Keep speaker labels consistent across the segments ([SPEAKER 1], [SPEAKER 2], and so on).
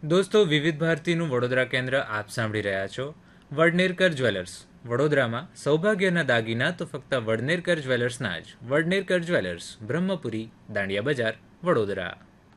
[SPEAKER 1] દોસ્તો, વિવિધ ભારતીનું વડોદરા કેન્દ્ર આપ સાંભળી રહ્યા છો. વડનેરકર જ્વેલર્સ વડોદરામાં સૌભાગ્યના દાગીના તો ફક્ત વડનેરકર જ્વેલર્સના જ. વડનેરકર જ્વેલર્સ, બ્રહ્મપુરી, દાંડિયા બજાર, વડોદરા.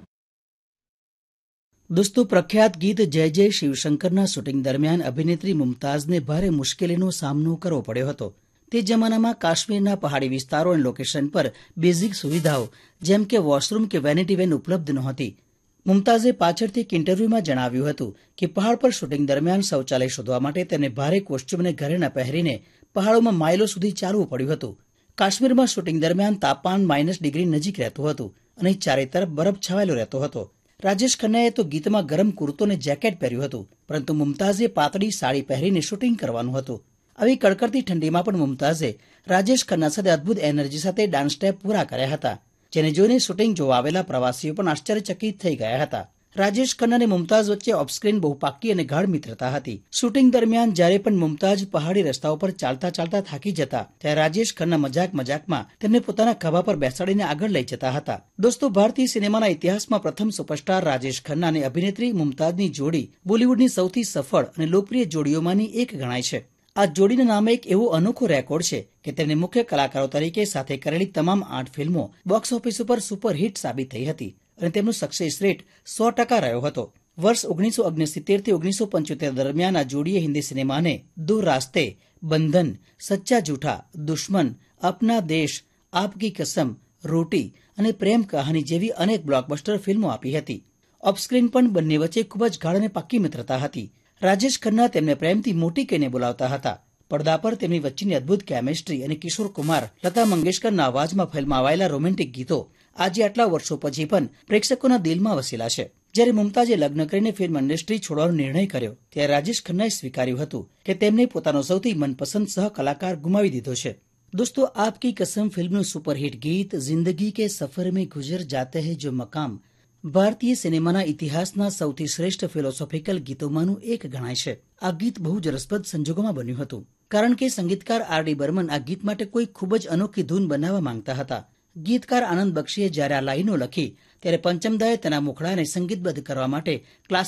[SPEAKER 2] દોસ્તો, પ્રખ્યાત ગીત જય જય શિવશંકરના શૂટિંગ દરમિયાન અભિનેત્રી મુમતાઝને ભારે મુશ્કેલીનો સામનો કરવો પડ્યો હતો. તે જમાનામાં કાશ્મીરના પહાડી વિસ્તારો અને લોકેશન પર બેઝિક સુવિધાઓ જેમ કે વોશરૂમ કે વેનિટી વેન ઉપલબ્ધ નહોતી. મુમતાઝે પાછળથી એક ઇન્ટરવ્યુમાં જણાવ્યું હતું કે પહાડ પર શૂટિંગ દરમિયાન શૌચાલય શોધવા માટે તેને ભારે કોસ્ચ્યુમ અને ઘરેણાં પહેરીને પહાડોમાં માઇલો સુધી ચાલવું પડ્યું હતું. કાશ્મીરમાં શૂટિંગ દરમિયાન તાપમાન -ડિગ્રી નજીક રહેતું હતું અને ચારે તરફ બરફ છવાયેલો રહેતો હતો. રાજેશ ખન્નાએ તો ગીતમાં ગરમ કુર્તો અને જેકેટ પહેર્યું હતું, પરંતુ મુમતાઝે પાતળી સાડી પહેરીને શૂટિંગ કરવાનું હતું. આવી કડકડતી ઠંડીમાં પણ મુમતાઝે રાજેશ ખન્ના સાથે અદભુત એનર્જી સાથે ડાન્સ સ્ટેપ પૂરા કર્યા હતા, જેને જોઈને શૂટિંગ જોવા આવેલા પ્રવાસીઓ પણ આશ્ચર્યચકિત થઈ ગયા હતા. રાજેશ ખન્ના અને મુમતાઝ વચ્ચે ઓફસ્ક્રીન બહુ પાક્કી અને ગાઢ મિત્રતા હતી. શૂટિંગ દરમિયાન જ્યારે પણ મુમતાઝ પહાડી રસ્તાઓ પર ચાલતા ચાલતા થાકી જતા, ત્યારે રાજેશ ખન્ના મજાકમાં તેમને પોતાના ખભા પર બેસાડીને આગળ લઈ જતા હતા. દોસ્તો, ભારતીય સિનેમાના ઇતિહાસમાં પ્રથમ સુપરસ્ટાર રાજેશ ખન્ના અને અભિનેત્રી મુમતાઝની જોડી બોલિવૂડની સૌથી સફળ અને લોકપ્રિય જોડીઓમાંની એક ગણાય છે. આ જોડીના નામે એક એવો અનોખો રેકોર્ડ છે કે તેમને મુખ્ય કલાકારો તરીકે સાથે કરેલી તમામ 8 ફિલ્મો બોક્સ ઓફિસ ઉપર સુપરહિટ સાબિત થઈ હતી અને તેમનો સક્સેસ રેટ 100% રહ્યો હતો. વર્ષ 1969 થી 1975 દરમિયાન આ જોડીએ હિન્દી સિનેમાને દો રાસ્તે, બંધન, સચ્ચા જૂઠા, દુશ્મન, અપના દેશ, આપકી કસમ, રોટી અને પ્રેમ કહાની જેવી અનેક બ્લોકબસ્ટર ફિલ્મો આપી હતી. ઓફસ્ક્રીન પણ બંને વચ્ચે ખૂબ જ ગાઢ અને પાક્કી મિત્રતા હતી. રાજેશ ખન્ના તેમને પ્રેમથી મોટી કહીને બોલાવતા હતા. પડદા પર તેમની વચ્ચેની અદભુત કેમેસ્ટ્રી અને કિશોર કુમાર, લતા મંગેશકરના અવાજમાં ફિલ્માવાયેલા રોમેન્ટિક ગીતો આજે આટલા વર્ષો પછી પણ પ્રેક્ષકોના દિલમાં વસેલા છે. જ્યારે મુમતાઝે લગ્ન કરીને ફિલ્મ ઇન્ડસ્ટ્રી છોડવાનો નિર્ણય કર્યો, ત્યારે રાજેશ ખન્નાએ સ્વીકાર્યું હતું કે તેમને પોતાનો સૌથી મનપસંદ સહ કલાકાર ગુમાવી દીધો છે. દોસ્તો, આપકી કસમ ફિલ્મનું સુપરહિટ ગીત જિંદગી કે સફર में ગુજર જાતે હૈ જો મકામ ભારતીય સિનેમાના ઇતિહાસના સૌથી શ્રેષ્ઠ ફિલોસોફિકલ ગીતોમાંનું એક ગણાય છે. આ ગીત બહુ જ રસપ્રદ સંજોગોમાં બન્યું હતું, કારણ કે સંગીતકાર R.D. બર્મન આ ગીત માટે કોઈ ખૂબ જ અનોખી ધૂન બનાવવા માંગતા હતા. ગીતકાર આનંદ બક્ષીએ જ્યારે આ લાઈનો લખી, ત્યારે પંચમદાએ તેના મુખડાને સંગીતબદ્ધ કરવા માટે ક્લાસિક